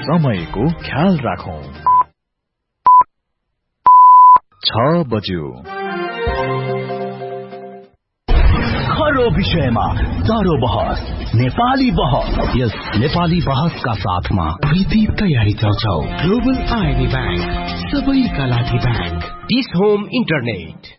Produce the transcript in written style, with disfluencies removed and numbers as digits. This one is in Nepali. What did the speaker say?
समयको ख्याल राखौं। 6 बज्यो। खरो विषयमा चाँडो बहस, नेपाली बहस। यस नेपाली बहसका साथमा प्रीति तयारी चौचौ, ग्लोबल आईबी बैंक, सबैका लागि बैंक, डिस होम इन्टरनेट।